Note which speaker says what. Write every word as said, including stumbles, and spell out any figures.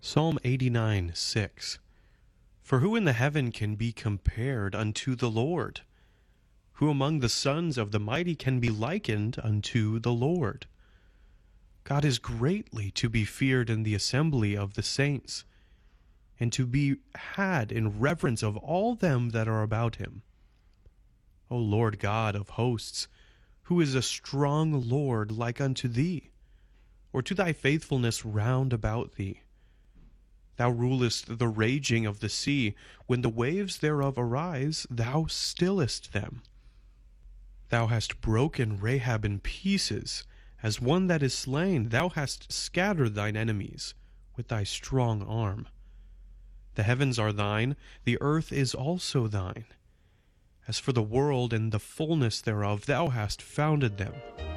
Speaker 1: Psalm eighty-nine, six. For who in the heaven can be compared unto the Lord? Who among the sons of the mighty can be likened unto the Lord? God is greatly to be feared in the assembly of the saints, and to be had in reverence of all them that are about him. O Lord God of hosts, who is a strong Lord like unto thee, or to thy faithfulness round about thee? Thou rulest the raging of the sea. When the waves thereof arise, thou stillest them. Thou hast broken Rahab in pieces, as one that is slain. Thou hast scattered thine enemies with thy strong arm. The heavens are thine, the earth is also thine. As for the world and the fullness thereof, thou hast founded them.